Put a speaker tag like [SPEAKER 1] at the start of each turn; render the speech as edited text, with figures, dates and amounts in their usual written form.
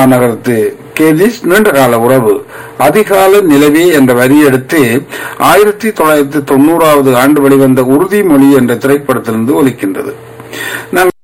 [SPEAKER 1] மாநகரத்து கேதிஸ் நீண்டகால உறவு அதிகால நிலவே என்ற வரி எடுத்து 1990 ஆண்டு வெளிவந்த உறுதிமொழி என்ற திரைப்படத்திலிருந்து ஒலிக்கின்றது.